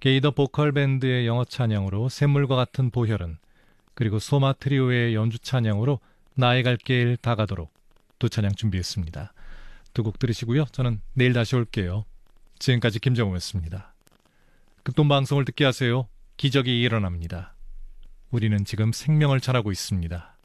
게이더 보컬 밴드의 영어 찬양으로 샘물과 같은 보혈은, 그리고 소마 트리오의 연주 찬양으로 나의 갈 길 다가도록 두 찬양 준비했습니다. 두 곡 들으시고요. 저는 내일 다시 올게요. 지금까지 김정우였습니다. 극동방송을 듣게 하세요. 기적이 일어납니다. 우리는 지금 생명을 전하고 있습니다.